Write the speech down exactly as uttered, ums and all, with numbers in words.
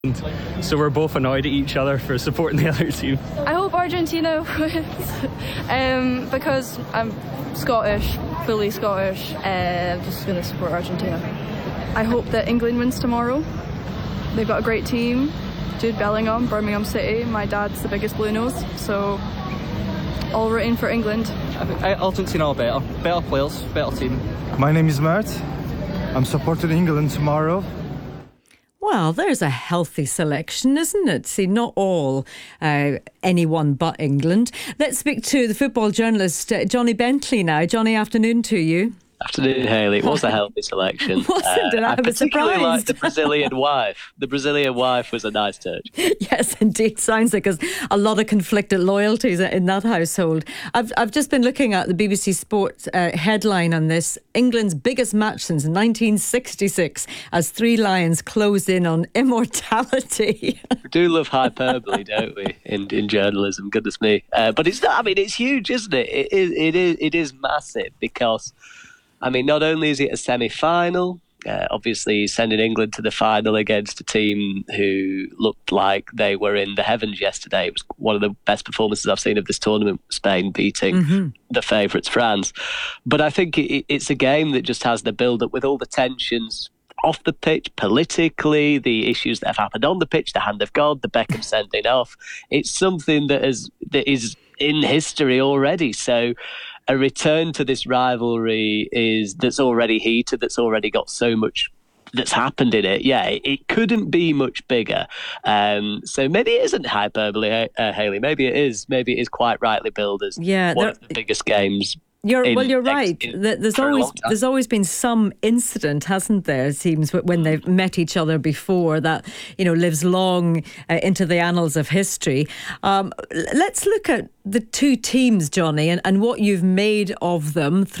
So we're both annoyed at each other for supporting the other team. I hope Argentina wins um, because I'm Scottish, fully Scottish. Uh, I'm just going to support Argentina. I hope that England wins tomorrow. They've got a great team. Jude Bellingham, Birmingham City. My dad's the biggest Blue Nose, so all rooting for England. I think Argentina are better, better players, better team. My name is Mert. I'm supporting England tomorrow. Well, there's a healthy selection, isn't it? See, not all uh, anyone but England. Let's speak to the football journalist, uh, Johnny Bentley now. Johnny, afternoon to you. Afternoon, Hayley. It was a healthy selection. Wasn't it? I, uh, I was particularly surprised. liked the Brazilian wife. The Brazilian wife was a nice touch. Yes, indeed. Sounds like there's a lot of conflicted loyalties in that household. I've I've just been looking at the B B C Sport uh, headline on this. England's biggest match since nineteen sixty-six as three lions close in on immortality. We do love hyperbole, don't we, in, in journalism? Goodness me. Uh, but it's not, I mean, it's huge, isn't it? It is, it is, it is massive because, I mean, not only is it a semi-final, uh, obviously sending England to the final against a team who looked like they were in the heavens yesterday. It was one of the best performances I've seen of this tournament, Spain beating mm-hmm. the favourites, France. But I think it, it's a game that just has the build-up with all the tensions off the pitch, politically, the issues that have happened on the pitch, the hand of God, the Beckham sending off. It's something that is that is in history already. So a return to this rivalry is that's already heated, that's already got so much that's happened in it. Yeah, it, it couldn't be much bigger. Um, so maybe it isn't hyperbole, uh, Hayley. Maybe it is. Maybe it is quite rightly billed as yeah, one of the biggest games. You're, in, well, you're right. in, there's always there's always been some incident, hasn't there? It seems when they've met each other before that you know lives long uh, into the annals of history. Um, let's look at the two teams, Johnny, and, and what you've made of them.